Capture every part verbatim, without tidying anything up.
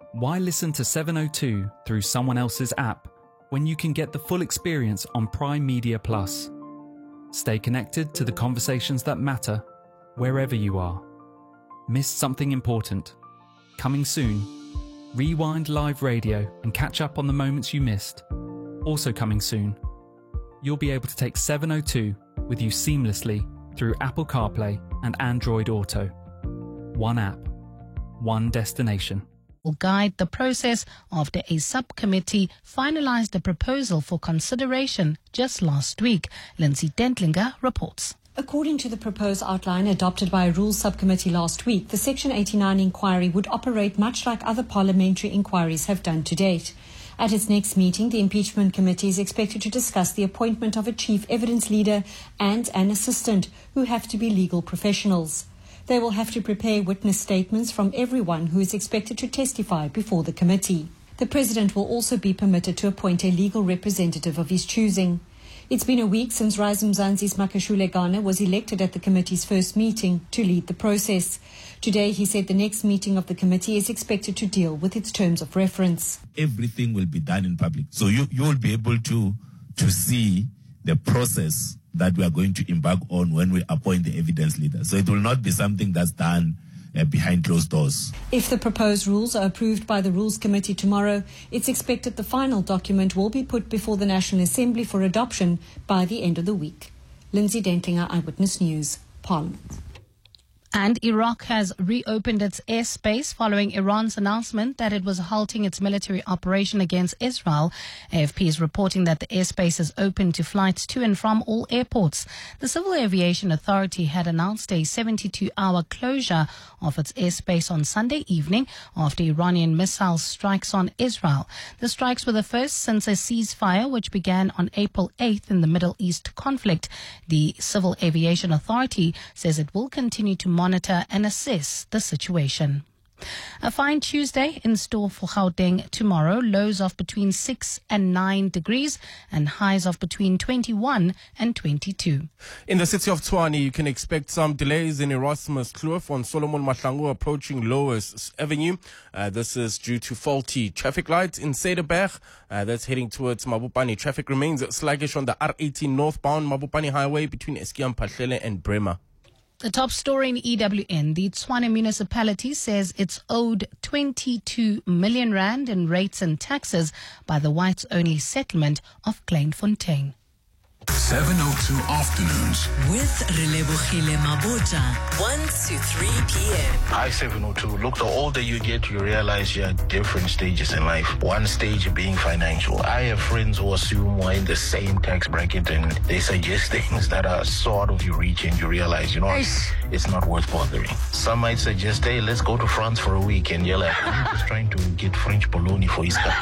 Why listen to seven oh two through someone else's app when you can get the full experience on Prime Media Plus? Stay connected to the conversations that matter wherever you are. Missed something important? Coming soon. Rewind live radio and catch up on the moments you missed. Also coming soon. You'll be able to take seven oh two with you seamlessly through Apple CarPlay and Android Auto. One app, one destination. Will guide the process after a subcommittee finalized a proposal for consideration just last week. Lindsay Dentlinger reports. According to the proposed outline adopted by a Rules Subcommittee last week, the Section eighty-nine inquiry would operate much like other parliamentary inquiries have done to date. At its next meeting, the Impeachment Committee is expected to discuss the appointment of a chief evidence leader and an assistant, who have to be legal professionals. They will have to prepare witness statements from everyone who is expected to testify before the committee. The President will also be permitted to appoint a legal representative of his choosing. It's been a week since Rise Mzansi's Makashule Gana was elected at the committee's first meeting to lead the process. Today, he said the next meeting of the committee is expected to deal with its terms of reference. Everything will be done in public. So you, you will be able to, to see the process that we are going to embark on when we appoint the evidence leader. So it will not be something that's done uh, behind closed doors. If the proposed rules are approved by the Rules Committee tomorrow, it's expected the final document will be put before the National Assembly for adoption by the end of the week. Lindsay Dentlinger, Eyewitness News, Parliament. And Iraq has reopened its airspace following Iran's announcement that it was halting its military operation against Israel. A F P is reporting that the airspace is open to flights to and from all airports. The Civil Aviation Authority had announced a seventy-two hour closure of its airspace on Sunday evening after Iranian missile strikes on Israel. The strikes were the first since a ceasefire which began on April eighth in the Middle East conflict. The Civil Aviation Authority says it will continue to monitor and assess the situation. A fine Tuesday in store for Gauteng tomorrow. Lows of between six and nine degrees and highs of between twenty-one and twenty-two. In the city of Tshwane, you can expect some delays in Erasmus Kloof on Solomon Mahlangu approaching Lois Avenue. Uh, this is due to faulty traffic lights in Cederberg. Uh, that's heading towards Mabopane. Traffic remains sluggish on the R eighteen northbound Mabopane Highway between Eskiam Pahlele and Bremer. The top story in E W N, the Tshwane municipality says it's owed twenty-two million rand in rates and taxes by the whites-only settlement of Kleinfontein. seven oh two Afternoons with Relebohile Maboja, one to three p.m. Hi, seven oh two. Look, the older you get, you realize you're at different stages in life. One stage being financial. I have friends who assume we're in the same tax bracket and they suggest things that are so out of your reach and you realize, you know, it's, it's not worth bothering. Some might suggest, hey, let's go to France for a week, and you're like, I'm just trying to get French bologna for Easter.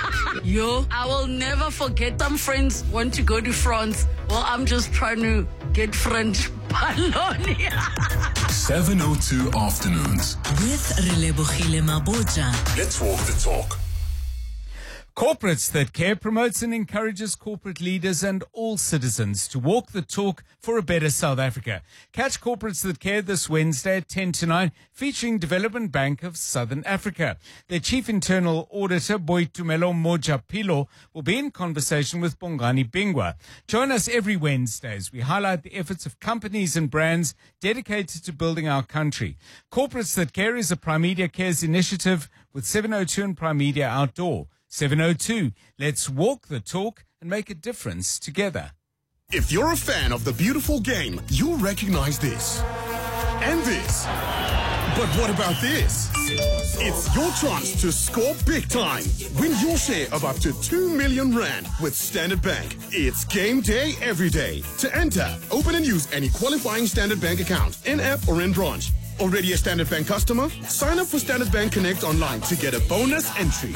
Yo, I will never forget some friends want to go to France. Well, I'm just trying to get French bologna. seven oh two Afternoons with Relebohile Maboja. Let's walk the talk. Corporates That Care promotes and encourages corporate leaders and all citizens to walk the talk for a better South Africa. Catch Corporates That Care this Wednesday at ten to nine, featuring Development Bank of Southern Africa. Their Chief Internal Auditor, Boitumelo Mojapilo, will be in conversation with Bongani Bingwa. Join us every Wednesday as we highlight the efforts of companies and brands dedicated to building our country. Corporates That Care is a Primedia Cares initiative with seven oh two and Primedia Outdoor. seven oh two, let's walk the talk and make a difference together. If you're a fan of the beautiful game, you'll recognize this. And this. But what about this? It's your chance to score big time. Win your share of up to two million rand with Standard Bank. It's game day every day. To enter, open and use any qualifying Standard Bank account, in-app or in-branch. Already a Standard Bank customer? Sign up for Standard Bank Connect online to get a bonus entry.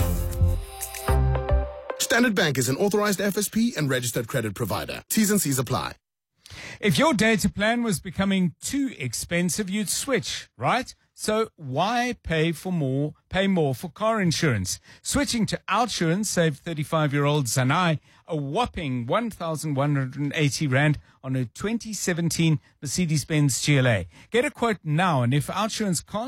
Standard Bank is an authorized F S P and registered credit provider. T's and C's apply. If your data plan was becoming too expensive, you'd switch, right? So why pay for more, pay more for car insurance? Switching to Outsurance saved thirty-five-year-old Zanai a whopping one thousand one hundred eighty rand on a twenty seventeen Mercedes-Benz G L A. Get a quote now, and if Outsurance can't